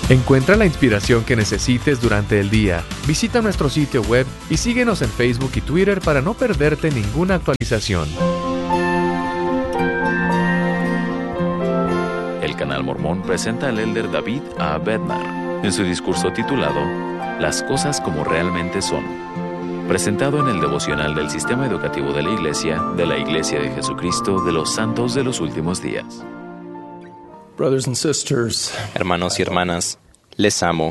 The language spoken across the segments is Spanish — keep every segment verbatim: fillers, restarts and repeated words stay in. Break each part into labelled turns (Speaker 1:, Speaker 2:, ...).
Speaker 1: Encuentra la inspiración que necesites durante el día. Visita nuestro sitio web y síguenos en Facebook y Twitter para no perderte ninguna actualización.
Speaker 2: El Canal Mormón presenta al elder David A. Bednar en su discurso titulado Las cosas como realmente son, presentado en el devocional del Sistema Educativo de la Iglesia, de la Iglesia de Jesucristo de los Santos de los Últimos Días.
Speaker 3: Hermanos y hermanas, les amo.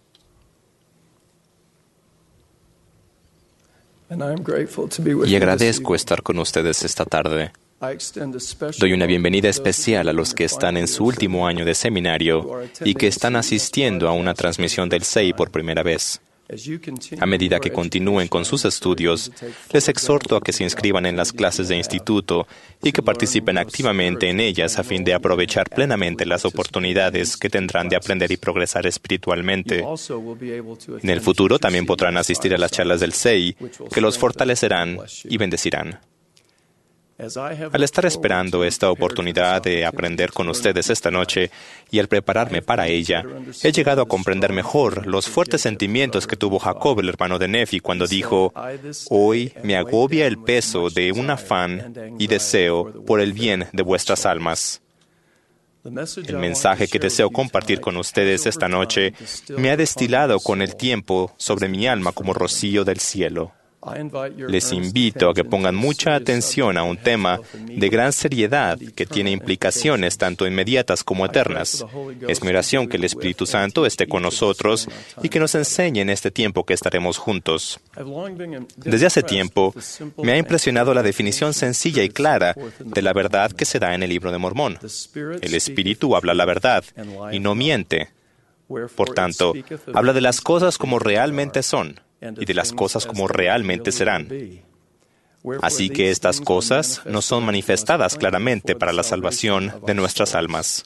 Speaker 3: Y agradezco estar con ustedes esta tarde. Doy una bienvenida especial a los que están en su último año de seminario y que están asistiendo a una transmisión del S E I por primera vez. A medida que continúen con sus estudios, les exhorto a que se inscriban en las clases de instituto y que participen activamente en ellas a fin de aprovechar plenamente las oportunidades que tendrán de aprender y progresar espiritualmente. En el futuro también podrán asistir a las charlas del S E I, que los fortalecerán y bendecirán. Al estar esperando esta oportunidad de aprender con ustedes esta noche y al prepararme para ella, he llegado a comprender mejor los fuertes sentimientos que tuvo Jacob, el hermano de Nefi, cuando dijo: «Hoy me agobia el peso de un afán y deseo por el bien de vuestras almas». El mensaje que deseo compartir con ustedes esta noche me ha destilado con el tiempo sobre mi alma como rocío del cielo. Les invito a que pongan mucha atención a un tema de gran seriedad que tiene implicaciones tanto inmediatas como eternas. Es mi oración que el Espíritu Santo esté con nosotros y que nos enseñe en este tiempo que estaremos juntos. Desde hace tiempo, me ha impresionado la definición sencilla y clara de la verdad que se da en el Libro de Mormón. El Espíritu habla la verdad y no miente. Por tanto, habla de las cosas como realmente son y de las cosas como realmente serán. Así que estas cosas nos son manifestadas claramente para la salvación de nuestras almas.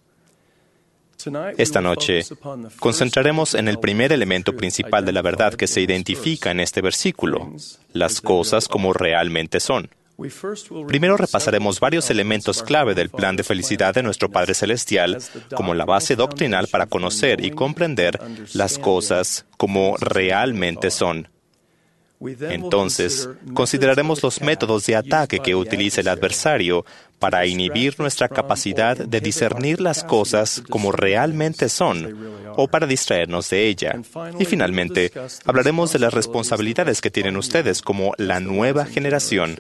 Speaker 3: Esta noche, concentraremos en el primer elemento principal de la verdad que se identifica en este versículo, las cosas como realmente son. Primero repasaremos varios elementos clave del plan de felicidad de nuestro Padre Celestial como la base doctrinal para conocer y comprender las cosas como realmente son. Entonces, consideraremos los métodos de ataque que utiliza el adversario para inhibir nuestra capacidad de discernir las cosas como realmente son o para distraernos de ella. Y finalmente, hablaremos de las responsabilidades que tienen ustedes como la nueva generación.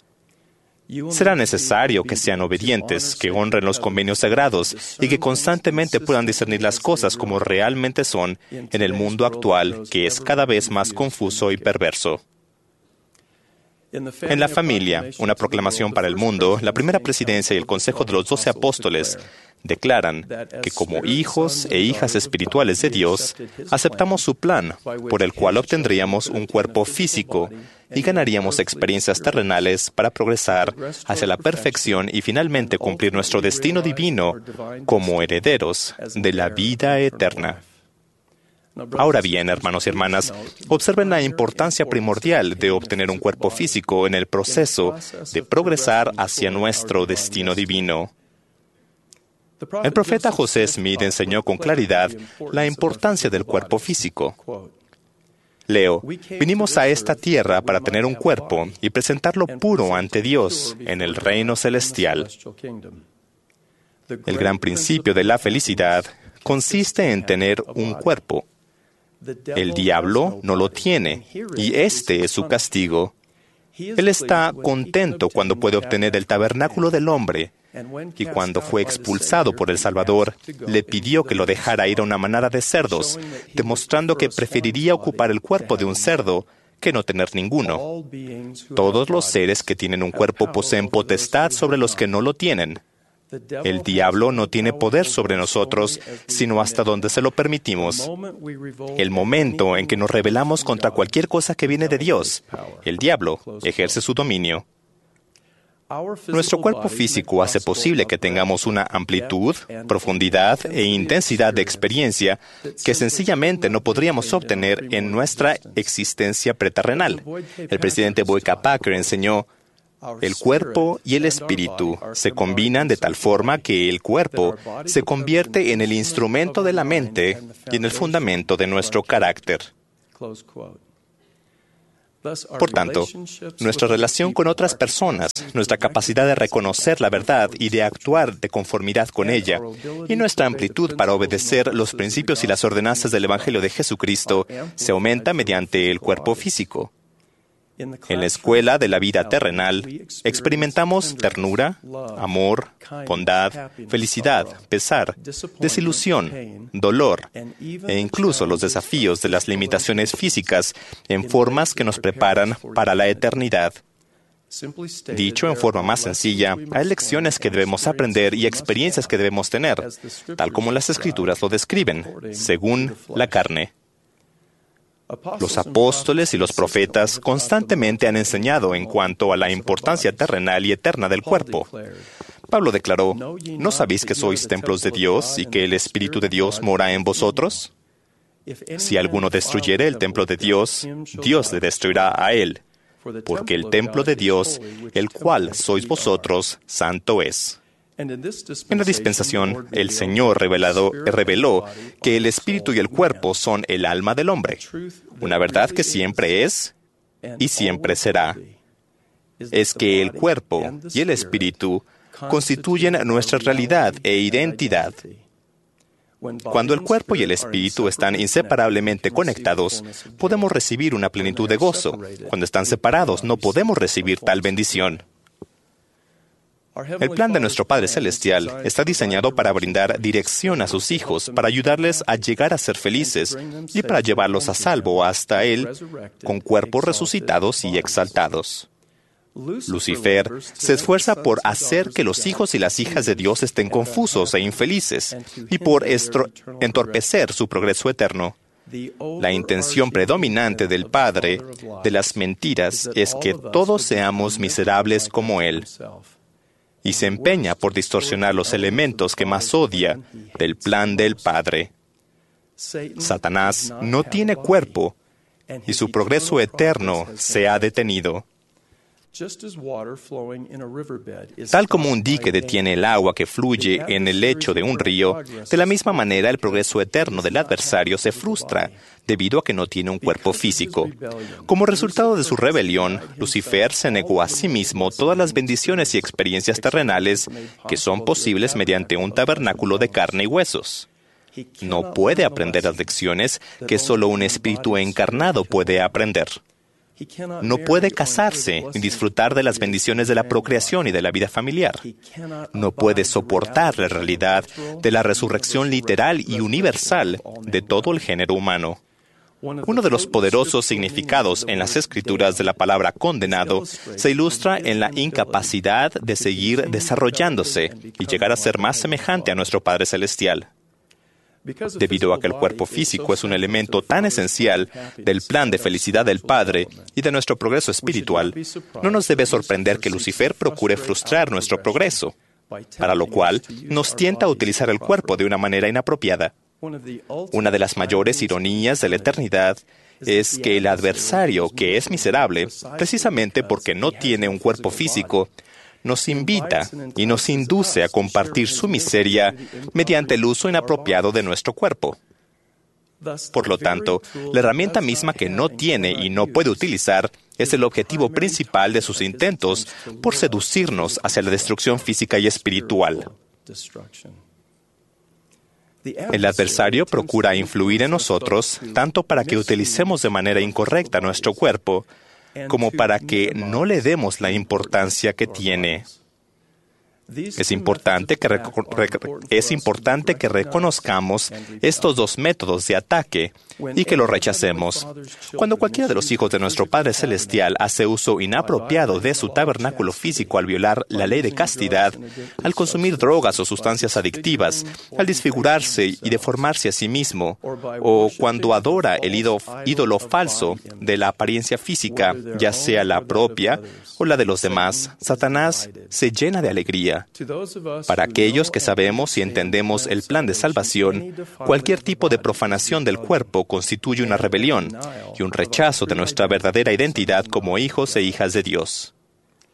Speaker 3: Será necesario que sean obedientes, que honren los convenios sagrados y que constantemente puedan discernir las cosas como realmente son en el mundo actual, que es cada vez más confuso y perverso. En la familia, una proclamación para el mundo, la primera presidencia y el consejo de los doce apóstoles declaran que como hijos e hijas espirituales de Dios, aceptamos su plan, por el cual obtendríamos un cuerpo físico y ganaríamos experiencias terrenales para progresar hacia la perfección y finalmente cumplir nuestro destino divino como herederos de la vida eterna. Ahora bien, hermanos y hermanas, observen la importancia primordial de obtener un cuerpo físico en el proceso de progresar hacia nuestro destino divino. El profeta José Smith enseñó con claridad la importancia del cuerpo físico. Leo, vinimos a esta tierra para tener un cuerpo y presentarlo puro ante Dios en el reino celestial. El gran principio de la felicidad consiste en tener un cuerpo. El diablo no lo tiene, y este es su castigo. Él está contento cuando puede obtener el tabernáculo del hombre, y cuando fue expulsado por el Salvador, le pidió que lo dejara ir a una manada de cerdos, demostrando que preferiría ocupar el cuerpo de un cerdo que no tener ninguno. Todos los seres que tienen un cuerpo poseen potestad sobre los que no lo tienen. El diablo no tiene poder sobre nosotros, sino hasta donde se lo permitimos. El momento en que nos rebelamos contra cualquier cosa que viene de Dios, el diablo ejerce su dominio. Nuestro cuerpo físico hace posible que tengamos una amplitud, profundidad e intensidad de experiencia que sencillamente no podríamos obtener en nuestra existencia preterrenal. El presidente Boyka Packer enseñó: El cuerpo y el espíritu se combinan de tal forma que el cuerpo se convierte en el instrumento de la mente y en el fundamento de nuestro carácter. Por tanto, nuestra relación con otras personas, nuestra capacidad de reconocer la verdad y de actuar de conformidad con ella, y nuestra amplitud para obedecer los principios y las ordenanzas del Evangelio de Jesucristo se aumenta mediante el cuerpo físico. En la escuela de la vida terrenal, experimentamos ternura, amor, bondad, felicidad, pesar, desilusión, dolor e incluso los desafíos de las limitaciones físicas en formas que nos preparan para la eternidad. Dicho en forma más sencilla, hay lecciones que debemos aprender y experiencias que debemos tener, tal como las Escrituras lo describen, según la carne. Los apóstoles y los profetas constantemente han enseñado en cuanto a la importancia terrenal y eterna del cuerpo. Pablo declaró, ¿no sabéis que sois templos de Dios y que el Espíritu de Dios mora en vosotros? Si alguno destruyere el templo de Dios, Dios le destruirá a él, porque el templo de Dios, el cual sois vosotros, santo es. En la dispensación, el Señor revelado, reveló que el espíritu y el cuerpo son el alma del hombre, una verdad que siempre es y siempre será. Es que el cuerpo y el espíritu constituyen nuestra realidad e identidad. Cuando el cuerpo y el espíritu están inseparablemente conectados, podemos recibir una plenitud de gozo. Cuando están separados, no podemos recibir tal bendición. El plan de nuestro Padre Celestial está diseñado para brindar dirección a sus hijos, para ayudarles a llegar a ser felices y para llevarlos a salvo hasta Él con cuerpos resucitados y exaltados. Lucifer se esfuerza por hacer que los hijos y las hijas de Dios estén confusos e infelices y por estro- entorpecer su progreso eterno. La intención predominante del Padre de las mentiras es que todos seamos miserables como Él, y se empeña por distorsionar los elementos que más odia del plan del Padre. Satanás no tiene cuerpo y su progreso eterno se ha detenido. Tal como un dique detiene el agua que fluye en el lecho de un río, de la misma manera el progreso eterno del adversario se frustra debido a que no tiene un cuerpo físico. Como resultado de su rebelión, Lucifer se negó a sí mismo todas las bendiciones y experiencias terrenales que son posibles mediante un tabernáculo de carne y huesos. No puede aprender las lecciones que solo un espíritu encarnado puede aprender. No puede casarse ni disfrutar de las bendiciones de la procreación y de la vida familiar. No puede soportar la realidad de la resurrección literal y universal de todo el género humano. Uno de los poderosos significados en las Escrituras de la palabra condenado se ilustra en la incapacidad de seguir desarrollándose y llegar a ser más semejante a nuestro Padre Celestial. Debido a que el cuerpo físico es un elemento tan esencial del plan de felicidad del Padre y de nuestro progreso espiritual, no nos debe sorprender que Lucifer procure frustrar nuestro progreso, para lo cual nos tienta a utilizar el cuerpo de una manera inapropiada. Una de las mayores ironías de la eternidad es que el adversario, que es miserable, precisamente porque no tiene un cuerpo físico, nos invita y nos induce a compartir su miseria mediante el uso inapropiado de nuestro cuerpo. Por lo tanto, la herramienta misma que no tiene y no puede utilizar es el objetivo principal de sus intentos por seducirnos hacia la destrucción física y espiritual. El adversario procura influir en nosotros tanto para que utilicemos de manera incorrecta nuestro cuerpo, como para que no le demos la importancia que tiene. Es importante que, reco- rec- es importante que reconozcamos estos dos métodos de ataque y que los rechacemos. Cuando cualquiera de los hijos de nuestro Padre Celestial hace uso inapropiado de su tabernáculo físico al violar la ley de castidad, al consumir drogas o sustancias adictivas, al desfigurarse y deformarse a sí mismo, o cuando adora el ídolo, ídolo falso de la apariencia física, ya sea la propia o la de los demás, Satanás se llena de alegría. Para aquellos que sabemos y entendemos el plan de salvación, cualquier tipo de profanación del cuerpo constituye una rebelión y un rechazo de nuestra verdadera identidad como hijos e hijas de Dios.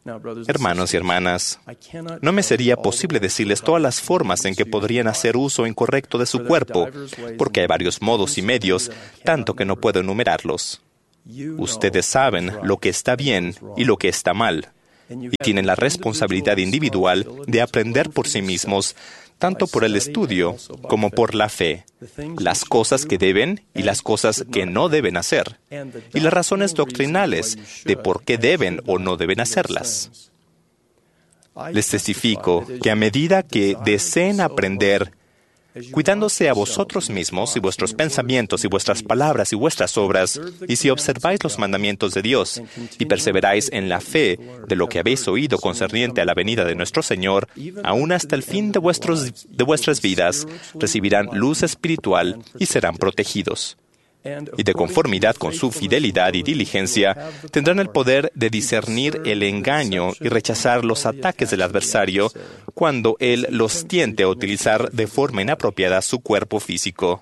Speaker 3: Hermanos y hermanas, no me sería posible decirles todas las formas en que podrían hacer uso incorrecto de su cuerpo, porque hay varios modos y medios, tanto que no puedo enumerarlos. Ustedes saben lo que está bien y lo que está mal, y tienen la responsabilidad individual de aprender por sí mismos, tanto por el estudio como por la fe, las cosas que deben y las cosas que no deben hacer, y las razones doctrinales de por qué deben o no deben hacerlas. Les testifico que a medida que deseen aprender, cuidándose a vosotros mismos y vuestros pensamientos y vuestras palabras y vuestras obras, y si observáis los mandamientos de Dios y perseveráis en la fe de lo que habéis oído concerniente a la venida de nuestro Señor, aún hasta el fin de, vuestros, de vuestras vidas, recibirán luz espiritual y serán protegidos. Y de conformidad con su fidelidad y diligencia, tendrán el poder de discernir el engaño y rechazar los ataques del adversario cuando él los tiente a utilizar de forma inapropiada su cuerpo físico.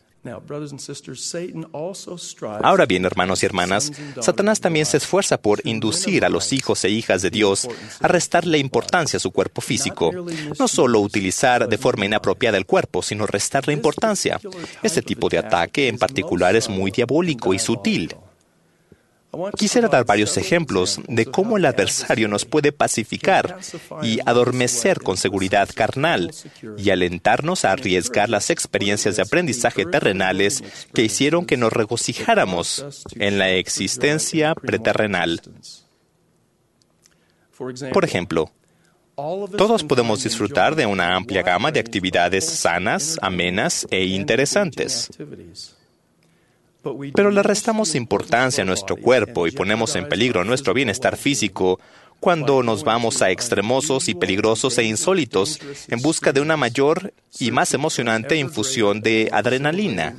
Speaker 3: Ahora bien, hermanos y hermanas, Satanás también se esfuerza por inducir a los hijos e hijas de Dios a restarle importancia a su cuerpo físico. No solo utilizar de forma inapropiada el cuerpo, sino restarle importancia. Este tipo de ataque en particular es muy diabólico y sutil. Quisiera dar varios ejemplos de cómo el adversario nos puede pacificar y adormecer con seguridad carnal y alentarnos a arriesgar las experiencias de aprendizaje terrenales que hicieron que nos regocijáramos en la existencia preterrenal. Por ejemplo, todos podemos disfrutar de una amplia gama de actividades sanas, amenas e interesantes. Pero le restamos importancia a nuestro cuerpo y ponemos en peligro nuestro bienestar físico cuando nos vamos a extremosos y peligrosos e insólitos en busca de una mayor y más emocionante infusión de adrenalina.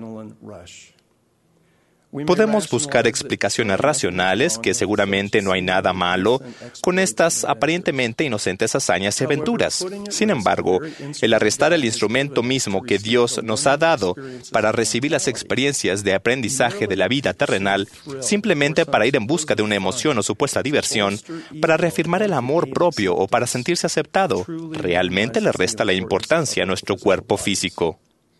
Speaker 3: Podemos buscar explicaciones racionales, que seguramente no hay nada malo con estas aparentemente inocentes hazañas y aventuras. Sin embargo, el arrestar el instrumento mismo que Dios nos ha dado para recibir las experiencias de aprendizaje de la vida terrenal, simplemente para ir en busca de una emoción o supuesta diversión, para reafirmar el amor propio o para sentirse aceptado, realmente le resta la importancia a nuestro cuerpo físico.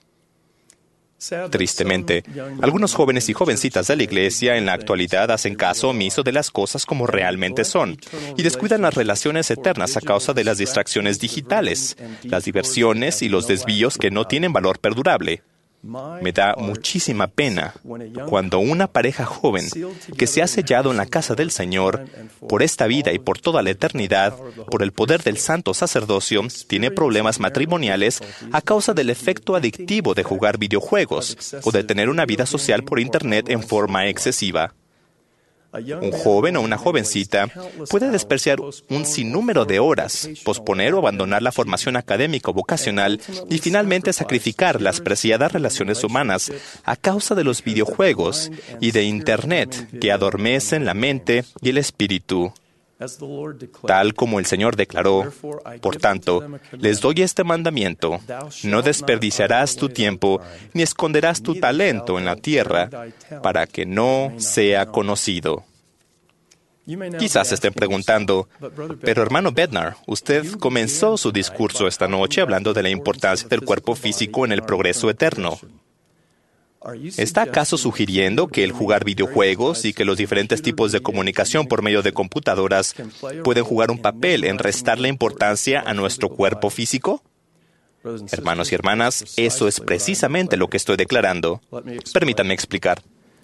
Speaker 3: Tristemente, algunos jóvenes y jovencitas de la iglesia en la actualidad hacen caso omiso de las cosas como realmente son y descuidan las relaciones eternas a causa de las distracciones digitales, las diversiones y los desvíos que no tienen valor perdurable. Me da muchísima pena cuando una pareja joven que se ha sellado en la casa del Señor por esta vida y por toda la eternidad, por el poder del santo sacerdocio, tiene problemas matrimoniales a causa del efecto adictivo de jugar videojuegos o de tener una vida social por Internet en forma excesiva. Un joven o una jovencita puede despreciar un sinnúmero de horas, posponer o abandonar la formación académica o vocacional y finalmente sacrificar las preciadas relaciones humanas a causa de los videojuegos y de Internet que adormecen la mente y el espíritu. Tal como el Señor declaró, por tanto, les doy este mandamiento: no desperdiciarás tu tiempo ni esconderás tu talento en la tierra para que no sea conocido. Quizás estén preguntando, pero hermano Bednar, usted comenzó su discurso esta noche hablando de la importancia del cuerpo físico en el progreso eterno. ¿Está acaso sugiriendo que el jugar videojuegos y que los diferentes tipos de comunicación por medio de computadoras pueden jugar un papel en restarle importancia a nuestro cuerpo físico? Hermanos y hermanas, eso es precisamente lo que estoy declarando. Permítanme explicar.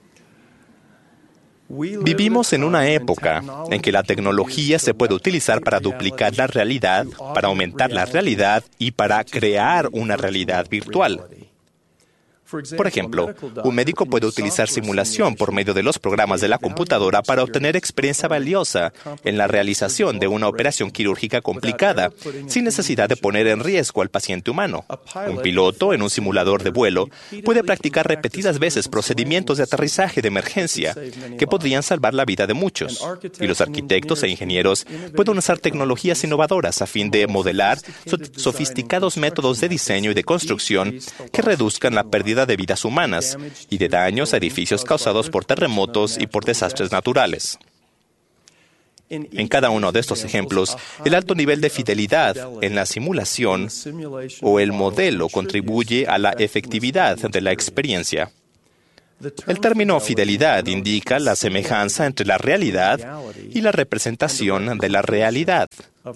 Speaker 3: Vivimos en una época en que la tecnología se puede utilizar para duplicar la realidad, para aumentar la realidad y para crear una realidad virtual. Por ejemplo, un médico puede utilizar simulación por medio de los programas de la computadora para obtener experiencia valiosa en la realización de una operación quirúrgica complicada, sin necesidad de poner en riesgo al paciente humano. Un piloto en un simulador de vuelo puede practicar repetidas veces procedimientos de aterrizaje de emergencia que podrían salvar la vida de muchos. Y los arquitectos e ingenieros pueden usar tecnologías innovadoras a fin de modelar sofisticados métodos de diseño y de construcción que reduzcan la pérdida de vidas humanas y de daños a edificios causados por terremotos y por desastres naturales. En cada uno de estos ejemplos, el alto nivel de fidelidad en la simulación o el modelo contribuye a la efectividad de la experiencia. El término fidelidad indica la semejanza entre la realidad y la representación de la realidad.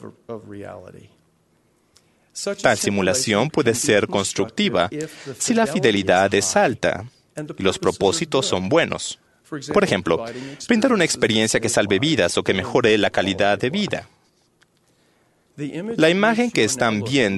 Speaker 3: Tal simulación puede ser constructiva si la fidelidad es alta y los propósitos son buenos. Por ejemplo, brindar una experiencia que salve vidas o que mejore la calidad de vida. La imagen que están viendo